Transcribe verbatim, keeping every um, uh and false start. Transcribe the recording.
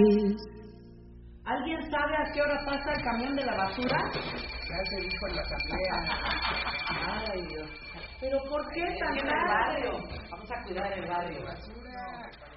¿Alguien sabe a qué hora pasa el camión de la basura? Ya se dijo en la asamblea. Ay, Dios. ¿Pero por qué tan En el tarde? barrio. Vamos a cuidar el barrio. Basura.